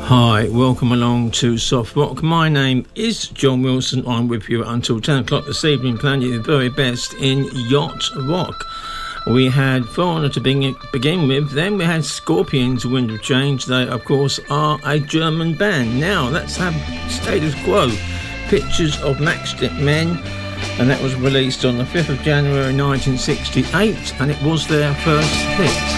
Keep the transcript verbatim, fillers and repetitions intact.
Hi, welcome along to Soft Rock. My name is John Wilson. I'm with you until ten o'clock this evening, playing you the very best in yacht rock. We had Foreigner to begin with, then we had Scorpions, Wind of Change. They, of course, are a German band. Now, let's have Status Quo, Pictures of Matchstick Men, and that was released on the fifth of January nineteen sixty-eight, and it was their first hit.